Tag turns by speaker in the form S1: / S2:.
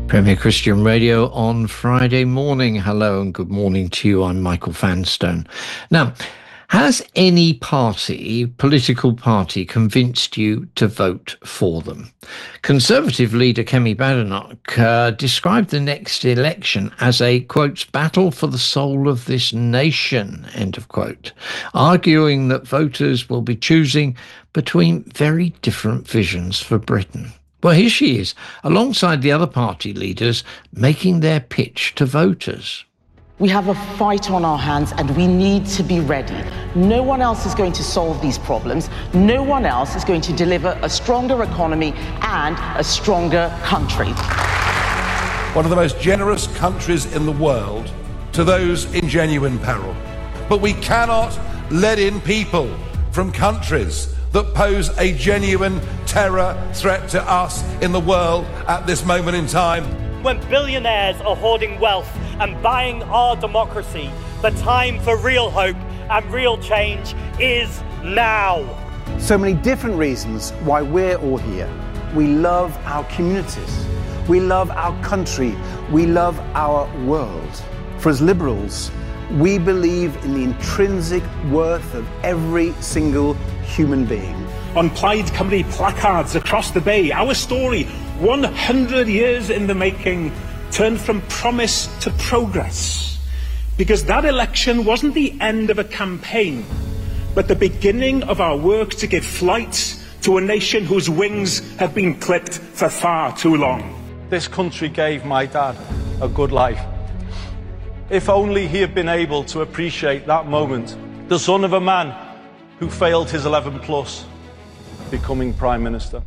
S1: Premier Christian Radio on Friday morning. Hello and good morning to you. I'm Michael Vanstone. Now, has any political party, convinced you to vote for them? Conservative leader Kemi Badenoch described the next election as a, quote, battle for the soul of this nation, end of quote, arguing that voters will be choosing between very different visions for Britain. Well, here she is, alongside the other party leaders, making their pitch to voters.
S2: We have a fight on our hands and we need to be ready. No one else is going to solve these problems. No one else is going to deliver a stronger economy and a stronger country.
S3: One of the most generous countries in the world to those in genuine peril. But we cannot let in people from countries that pose a genuine terror threat to us in the world at this moment in time.
S4: When billionaires are hoarding wealth and buying our democracy, the time for real hope and real change is now.
S5: So many different reasons why we're all here. We love our communities. We love our country. We love our world. For as Liberals, we believe in the intrinsic worth of every single human being.
S6: On Plaid Cymru placards across the bay, our story, 100 years in the making, turned from promise to progress. Because that election wasn't the end of a campaign, but the beginning of our work to give flight to a nation whose wings have been clipped for far too long.
S7: This country gave my dad a good life. If only he had been able to appreciate that moment, the son of a man who failed his 11 plus, becoming Prime Minister.